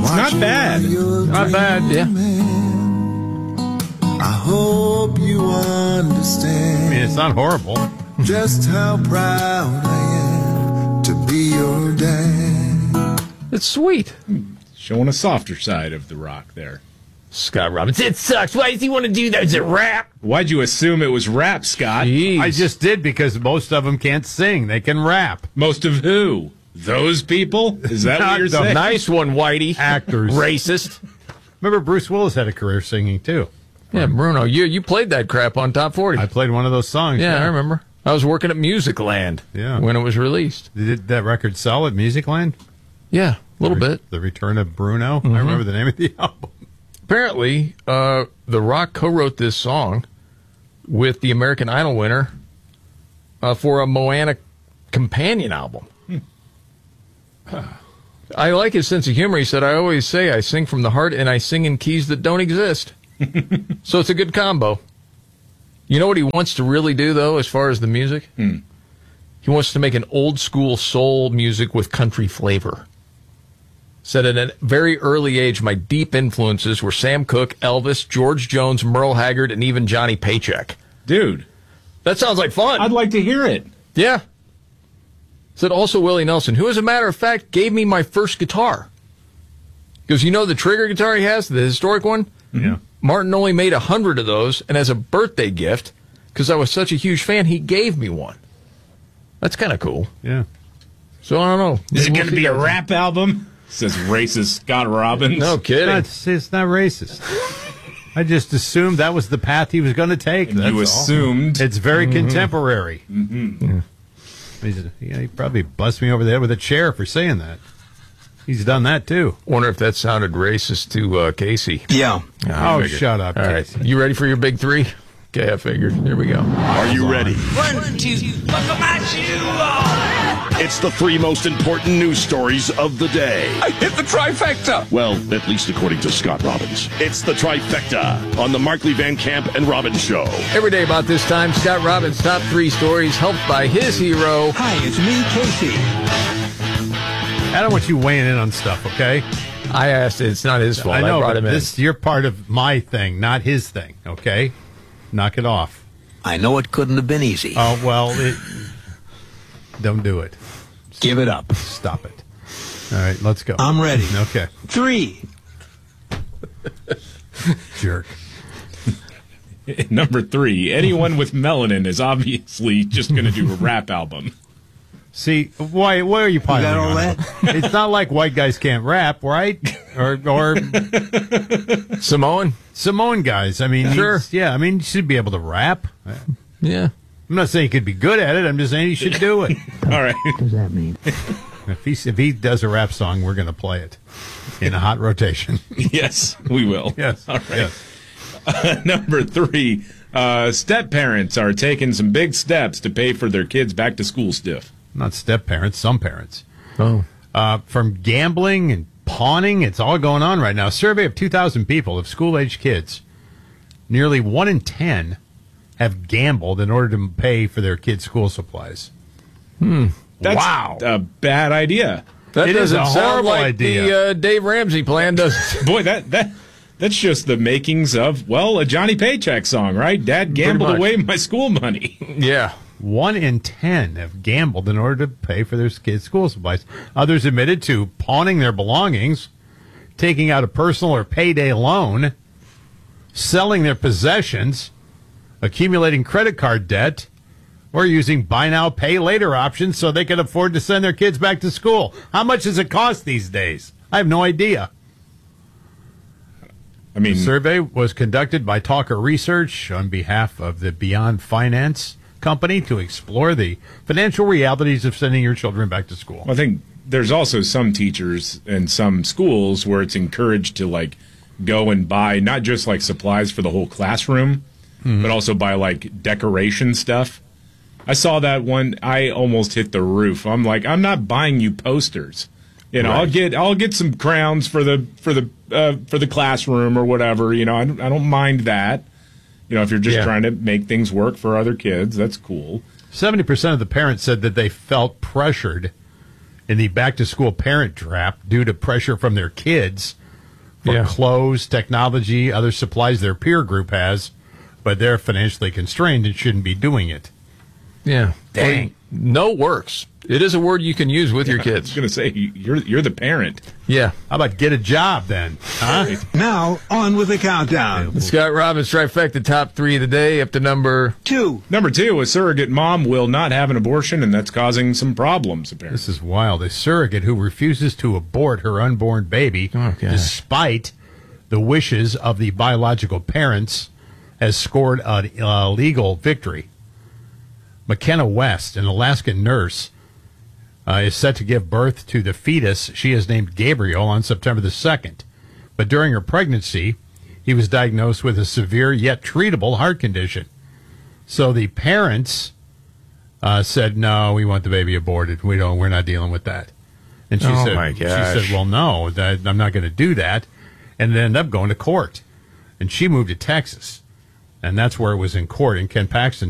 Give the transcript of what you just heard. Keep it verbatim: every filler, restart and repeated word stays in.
not bad. Not bad, yeah. I hope you understand. I mean, it's not horrible. Just how proud I am to be your dad. It's sweet. Showing a softer side of the rock there. Scott Robbins. It sucks. Why does he want to do that? Is it rap? Why'd you assume it was rap, Scott? Jeez. I just did because most of them can't sing. They can rap. Most of who? Those people? Is that Not what you're the saying? Nice one, Whitey. Actors. Racist. Remember, Bruce Willis had a career singing, too. Yeah, Bruno, you you played that crap on Top forty. I played one of those songs. yeah, I remember. I was working at Musicland Yeah. when it was released. Did that record sell at Musicland? Yeah, a little the re- bit. The Return of Bruno. I remember the name of the album. Apparently, uh, The Rock co-wrote this song with the American Idol winner uh, for a Moana companion album. Hmm. I like his sense of humor. He said, I always say I sing from the heart and I sing in keys that don't exist. So it's a good combo. You know what he wants to really do, though, as far as the music? Hmm. He wants to make an old-school soul music with country flavor. Said at a very early age, my deep influences were Sam Cooke, Elvis, George Jones, Merle Haggard, and even Johnny Paycheck. Dude, That sounds like fun. I'd like to hear it. Yeah. Said also Willie Nelson, who, as a matter of fact, gave me my first guitar. Because you know the Trigger guitar he has, the historic one? Yeah. Martin only made a hundred of those, and as a birthday gift, because I was such a huge fan, he gave me one. That's kind of cool. Yeah. So I don't know. Is it We'll going to see be a that. rap album? Says racist Scott Robbins. No kidding. It's, it's not racist. I just assumed that was the path he was going to take. And that's you all. assumed. It's very contemporary. Mm-hmm. He's, yeah, he probably bust me over the head with a chair for saying that. He's done that, too. Wonder if that sounded racist to uh, Casey. Yeah. I Oh, figured. shut up, All right. Casey. You ready for your big three? Okay, I figured. Here we go. Are you ready? One, two, buckle my shoe on. It's the three most important news stories of the day. I hit the trifecta. Well, at least according to Scott Robbins. It's the trifecta on the Markley Van Camp and Robbins Show. Every day about this time, Scott Robbins' top three stories helped by his hero. Hi, it's me, Casey. I don't want you weighing in on stuff, okay? I asked it. It's not his fault. I I, know, brought but him in. this, you're part of my thing, not his thing, okay? Knock it off. I know it couldn't have been easy. Oh, well, it, don't do it. Give it up. Stop it. All right, let's go. I'm ready. Okay. Three. Jerk. Number three, anyone with melanin is obviously just going to do a rap album. See, why why are you piling got all on? that? It's not like white guys can't rap, right? Or or Samoan? Samoan guys. I mean, Sure. he's- yeah, I mean, you should be able to rap. I'm Yeah. not saying he could be good at it. I'm just saying he should do it. All right. What does that mean? If he if he does a rap song, we're going to play it in a hot rotation. Yes, we will. Yes. All right. Yes. Number three, uh, step parents are taking some big steps to pay for their kids' back to school stuff. Not step parents, some parents. Oh. Uh, from gambling and pawning, it's all going on right now. A survey of two thousand people of school-age kids, nearly one in ten have gambled in order to pay for their kids' school supplies. That's Wow. a bad idea. That It is doesn't a sound horrible like idea. the uh, Dave Ramsey plan, does it? Boy, that that that's just the makings of, well, a Johnny Paycheck song, right? Dad gambled much. away my school money. Yeah. One in ten have gambled in order to pay for their kids' school supplies. Others admitted to pawning their belongings, taking out a personal or payday loan, selling their possessions, accumulating credit card debt, or using buy now, pay later options so they can afford to send their kids back to school. How much does it cost these days? I have no idea. I mean, The survey was conducted by Talker Research on behalf of the Beyond Finance Company to explore the financial realities of sending your children back to school. I think there's also some teachers and some schools where it's encouraged to like go and buy not just like supplies for the whole classroom, but also buy like decoration stuff. I saw that one. I almost hit the roof. I'm like, I'm not buying you posters. You know, I'll Right. get I'll get some crowns for the for the uh, for the classroom or whatever. You know, I don't, I don't mind that. You know, if you're just Yeah. trying to make things work for other kids, that's cool. seventy percent of the parents said that they felt pressured in the back-to-school parent trap due to pressure from their kids for Yeah. clothes, technology, other supplies their peer group has, but they're financially constrained and shouldn't be doing it. Yeah. Dang. No works. It is a word you can use with your I was kids. going to say, you're you're the parent. Yeah. How about get a job then? Huh? Now, on with the countdown. The Scott Robbins trifecta top three of the day up to number. Two. Number two, a surrogate mom will not have an abortion, and that's causing some problems, apparently. This is wild. A surrogate who refuses to abort her unborn baby, Oh, gosh. despite the wishes of the biological parents, has scored a uh, legal victory. McKenna West, an Alaskan nurse, uh, is set to give birth to the fetus she has named Gabriel on September the second. But during her pregnancy, he was diagnosed with a severe yet treatable heart condition. So the parents uh, said, "No, we want the baby aborted. We don't. We're not dealing with that." And she Oh, said, my "She gosh. said, well, no, that, I'm not going to do that," and it ended up going to court. And she moved to Texas, and that's where it was in court. And Ken Paxton